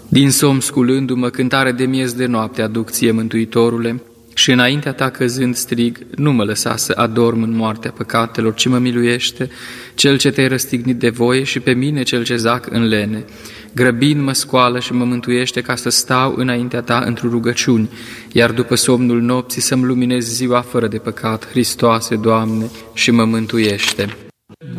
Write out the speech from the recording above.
Din somn sculându-mă, cântare de miez de noapte aduc ție, Mântuitorule, și înaintea ta căzând strig, nu mă lăsa să adorm în moartea păcatelor, ci mă miluiește, Cel ce te-ai răstignit de voie și pe mine cel ce zac în lene. Grăbind mă scoală și mă mântuiește ca să stau înaintea ta într-o rugăciuni, iar după somnul nopții să-mi luminezi ziua fără de păcat. Hristoase, Doamne, și mă mântuiește.